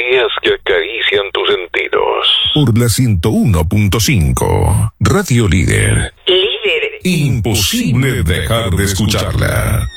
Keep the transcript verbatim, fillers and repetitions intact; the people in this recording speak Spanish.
melodías que acarician tus sentidos. Por la ciento uno punto cinco, Radio Líder. Líder. Imposible dejar de escucharla.